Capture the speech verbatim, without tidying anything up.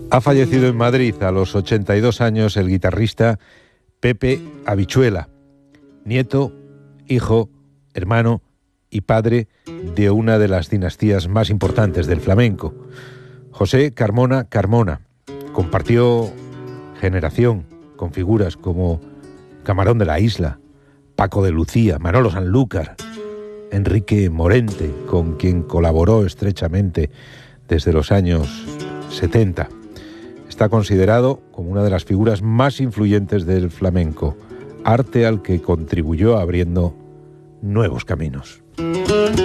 Ha fallecido en Madrid a los ochenta y dos años el guitarrista Pepe Habichuela, nieto, hijo, hermano y padre de una de las dinastías más importantes del flamenco. José Carmona Carmona compartió generación con figuras como Camarón de la Isla, Paco de Lucía, Manolo Sanlúcar, Enrique Morente, con quien colaboró estrechamente desde los años setenta. Está considerado como una de las figuras más influyentes del flamenco, arte al que contribuyó abriendo nuevos caminos.